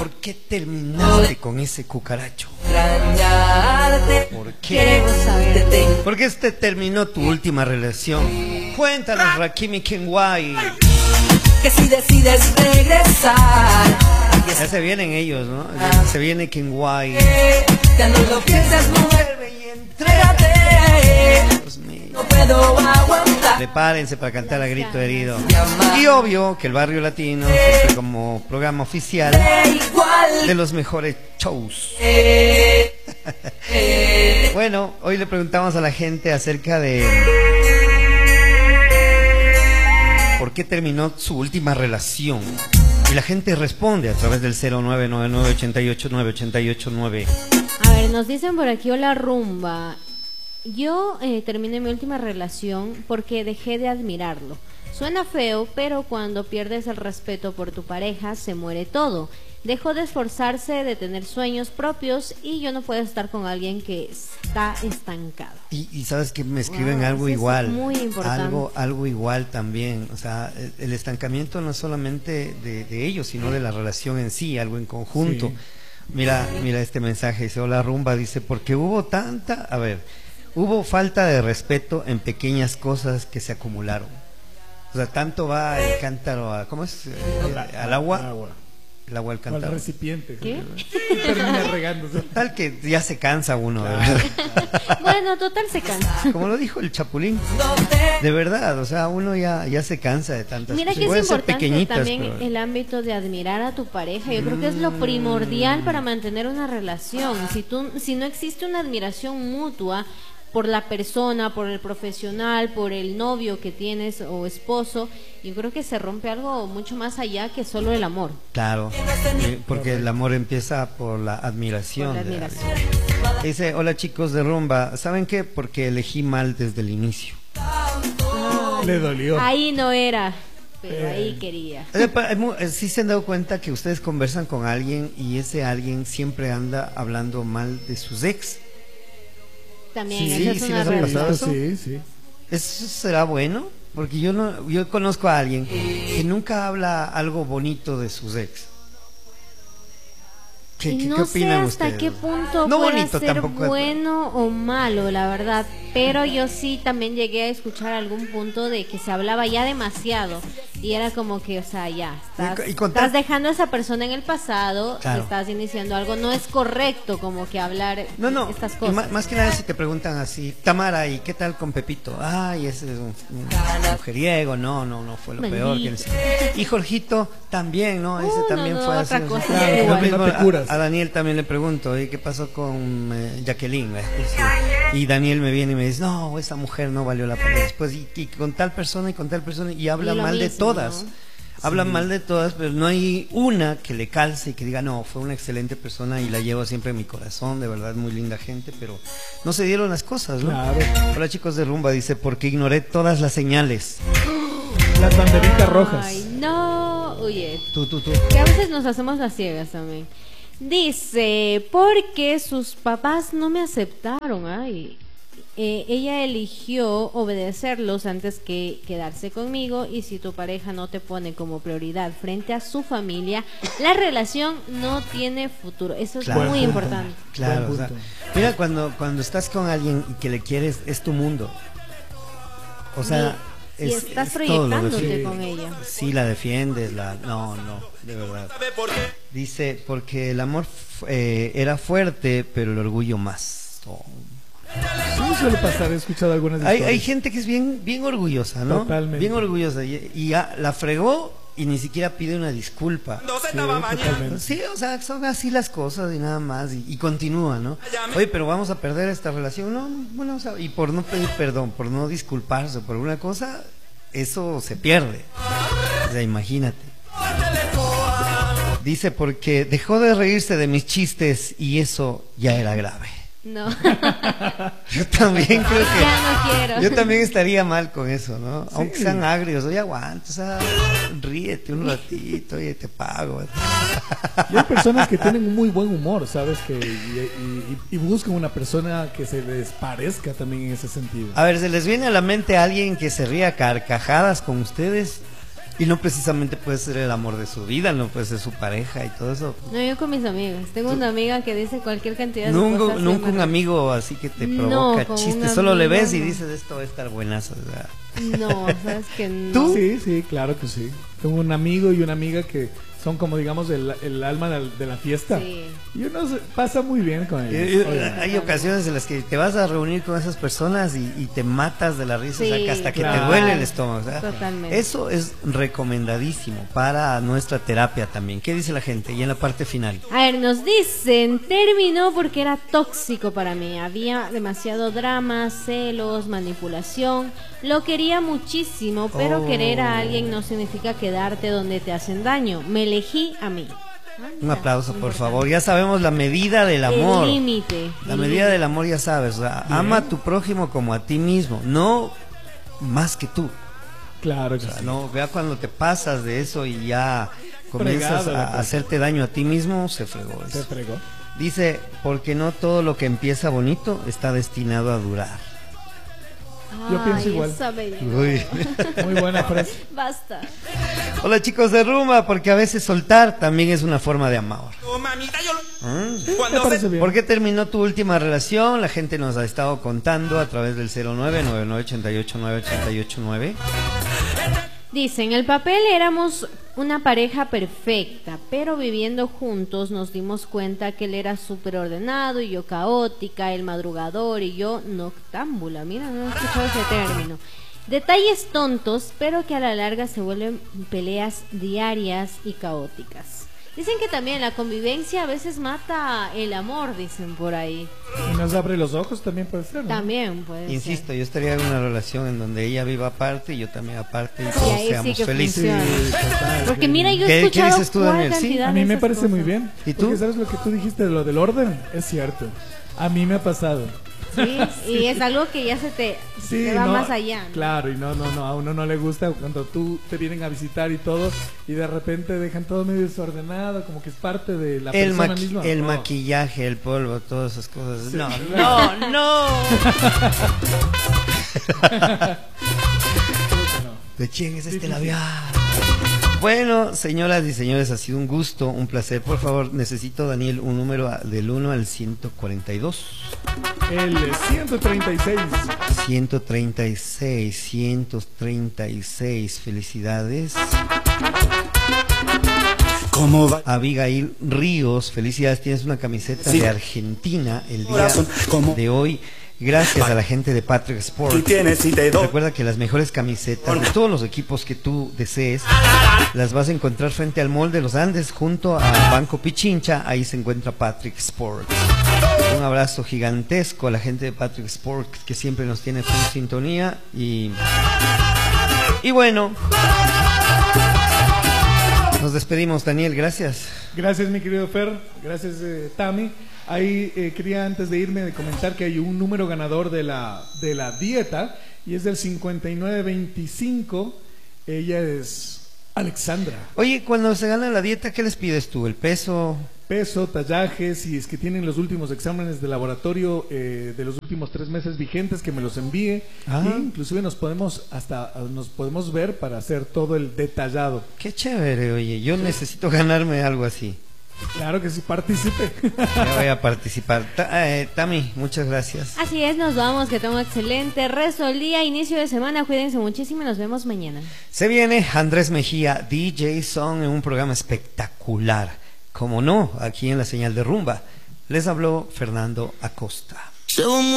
¿Por qué terminaste con ese cucaracho? ¿Por qué? ¿Por qué terminó tu última relación? Cuéntanos, Rakimi Kenway. Que si decides regresar, ya se vienen ellos, ¿no? Se viene Kenway. Ya no lo piensas, mujer, y entrégate. Dios mío. No puedo aguantar. Prepárense para cantar a grito herido. Y obvio que el Barrio Latino, siempre como programa oficial de los mejores shows. Bueno, hoy le preguntamos a la gente acerca de por qué terminó su última relación. Y la gente responde a través del 0999-889-889. A ver, nos dicen por aquí, hola rumba. Yo terminé mi última relación porque dejé de admirarlo. Suena feo, pero cuando pierdes el respeto por tu pareja, se muere todo. Dejó de esforzarse, de tener sueños propios, y yo no puedo estar con alguien que está estancado. Y sabes que me escriben algo igual. Es muy importante. Algo igual también. O sea, el estancamiento no es solamente de ellos, sino de la relación en sí, algo en conjunto. Sí. Mira este mensaje, dice, hola rumba, dice, porque hubo hubo falta de respeto en pequeñas cosas que se acumularon. O sea, tanto va el cántaro ¿cómo es? Al agua. El agua al cántaro. Al recipiente. ¿Qué? Termina regándose. Tal que ya se cansa uno, de verdad. Bueno, total se cansa. Como lo dijo el Chapulín. De verdad, o sea, uno ya se cansa de tantas cosas. Mira que es importante también el ámbito de admirar a tu pareja. Yo creo que es lo primordial para mantener una relación. Si no existe una admiración mutua por la persona, por el profesional, por el novio que tienes o esposo, yo creo que se rompe algo mucho más allá que solo el amor. Claro, porque el amor empieza por la admiración. Por la admiración. Dice, hola chicos de rumba, ¿saben qué? Porque elegí mal desde el inicio. Le dolió. Ahí no era, pero ahí quería. Sí se han dado cuenta que ustedes conversan con alguien y ese alguien siempre anda hablando mal de sus ex. También, sí, eso es una pasado realidad. Sí. ¿Eso será bueno? Porque yo conozco a alguien que nunca habla algo bonito de sus ex. ¿Qué no sé opinan hasta ustedes? qué punto No pueda bonito, ser tampoco bueno o malo, la verdad, pero yo sí también llegué a escuchar algún punto de que se hablaba ya demasiado y era como que, o sea, ya estás dejando a esa persona en el pasado, claro. Estás iniciando algo, no es correcto como que hablar estas cosas. Más que nada si te preguntan así, Tamara, ¿y qué tal con Pepito? Ay, ese es un mujeriego, no fue lo peor. Y Jorgito también, ¿no? Ese también fue así. Otra cosa. Claro, no te curas. A Daniel también le pregunto, ¿y qué pasó con Jacqueline? Y Daniel me viene y me dice, no, esa mujer no valió la pena. Después, y con tal persona, y habla mal de todas. ¿No? Hablan mal de todas, pero no hay una que le calce y que diga, no, fue una excelente persona y la llevo siempre en mi corazón, de verdad, muy linda gente, pero no se dieron las cosas, ¿no? Claro. Hola chicos de rumba, dice, porque ignoré todas las señales. Las banderitas rojas. Ay, no, oye. Tú. Que a veces nos hacemos las ciegas también. Dice, porque sus papás no me aceptaron, ella eligió obedecerlos antes que quedarse conmigo, y si tu pareja no te pone como prioridad frente a su familia, la relación no tiene futuro. Eso es muy importante. Claro, o sea, mira, cuando estás con alguien y que le quieres, es tu mundo. O sea, y estás proyectándote con ella. Sí, la defiendes, no, de verdad. Dice, porque el amor era fuerte, pero el orgullo más. Sí, suele pasar, he escuchado algunas historias. Hay gente que es bien orgullosa, ¿no? Totalmente. Bien orgullosa y ya la fregó y ni siquiera pide una disculpa. Sí, o sea, son así las cosas y nada más y continúa, ¿no? Oye, pero vamos a perder esta relación, no, bueno, o sea, y por no pedir perdón, por no disculparse por una cosa, eso se pierde. O sea, imagínate. Dice, porque dejó de reírse de mis chistes y eso ya era grave. No. Yo también creo que ya no quiero. Yo también estaría mal con eso, ¿no? Sí. Aunque sean agrios, oye, aguanta, o sea, ríete un ratito, oye, te pago. Y hay personas que tienen un muy buen humor, ¿sabes? Y buscan una persona que se les parezca también en ese sentido. A ver, ¿se les viene a la mente alguien que se ría a carcajadas con ustedes? Y no precisamente puede ser el amor de su vida, no puede ser su pareja y todo eso. No, yo con mis amigas. Tengo una amiga que dice cualquier cantidad de Nunca, cosas. nunca un amigo así que te provoca con un chistes, solo le amigo, ves y no. dices esto va a estar buenazo. O sea. No, sabes que no. ¿Tú? Sí, sí, claro que sí. Tengo un amigo y una amiga que son como digamos el alma de la fiesta. Sí. Y uno pasa muy bien con ellos. Hay ocasiones en las que te vas a reunir con esas personas y te matas de la risa, Sí, o sea, que hasta que claro. te duele el estómago. O sea, Totalmente. eso es recomendadísimo para nuestra terapia también. ¿Qué dice la gente? Y en la parte final. A ver, nos dicen, terminó porque era tóxico para mí. Había demasiado drama, celos, manipulación. Lo quería muchísimo, pero Oh. querer a alguien no significa quedarte donde te hacen daño. Me elegí a mí. Un aplauso, por favor. Ya sabemos la medida del amor. El límite. La el medida límite. del amor ya sabes. O sea, ama a tu prójimo como a ti mismo, no más que tú. Claro que O sea, sí. no, vea cuando te pasas de eso y ya comienzas Fregado la a cosa. hacerte daño a ti mismo, se fregó Se eso. fregó. Dice, porque no todo lo que empieza bonito está destinado a durar. Yo pienso Ay, igual. esa me llegó. Uy. Muy buena frase. Basta. Hola chicos de Rumba, porque a veces soltar también es una forma de amor. Me parece bien. ¿Por qué terminó tu última relación? La gente nos ha estado contando a través del 0999889889. Dice, en el papel éramos una pareja perfecta, pero viviendo juntos nos dimos cuenta que él era súper ordenado y yo caótica, el madrugador y yo noctámbula. Mira, no he escuchado ese término. Detalles tontos, pero que a la larga se vuelven peleas diarias y caóticas. Dicen que también la convivencia a veces mata el amor, dicen por ahí. Y nos abre los ojos también puede ser, ¿no? También puede Insisto, yo estaría en una relación en donde ella viva aparte y yo también aparte y ser. todos Y ahí sí seamos que felices. funciona. Sí, total, Porque sí. mira, yo he ¿Qué escuchado dices tú, Daniel? Sí, cantidad A de mí me esas parece muy cosas. bien. ¿Y tú? Porque sabes lo que tú dijiste de lo del orden, es cierto. A mí me ha pasado. Sí, y es algo que ya se te va no, más allá, ¿no? Claro, y no, a uno no le gusta cuando tú te vienen a visitar y todo, y de repente dejan todo medio desordenado, como que es parte de la El, persona misma. el Oh. maquillaje, el polvo, todas esas cosas. Sí, no, claro. no. No. ¿De quién es este Difícil. labial? Bueno, señoras y señores, ha sido un gusto, un placer. Por favor, necesito, Daniel, un número del 1 al 142. El 136. 136, 136. Felicidades. ¿Cómo va? Abigail Ríos, felicidades. Tienes una camiseta Sí. de Argentina el día Corazón, ¿cómo? de hoy. Gracias a la gente de Patrick Sport. Tú tienes y te doy. Recuerda que las mejores camisetas de todos los equipos que tú desees las vas a encontrar frente al Mall de los Andes junto a Banco Pichincha. Ahí se encuentra Patrick Sport. Un abrazo gigantesco a la gente de Patrick Sport que siempre nos tiene full sintonía y bueno, nos despedimos, Daniel, gracias. Gracias, mi querido Fer. Gracias, Tami. Ahí quería, antes de irme, de comentar que hay un número ganador de la dieta y es del 5925. Ella es Alexandra. Oye, cuando se gana la dieta, ¿qué les pides tú? ¿El peso? Peso, tallajes, y es que tienen los últimos exámenes de laboratorio de los últimos 3 meses vigentes, que me los envíe. Ah. Y inclusive nos podemos ver para hacer todo el detallado. Qué chévere, oye, yo necesito ganarme algo así. Claro que sí, participe. Ya voy a participar. Tami, muchas gracias. Así es, nos vamos, que tenga un excelente resto del día, inicio de semana, cuídense muchísimo y nos vemos mañana. Se viene Andrés Mejía, DJ Son, en un programa espectacular. Como no, aquí en la señal de Rumba. Les habló Fernando Acosta. Llevo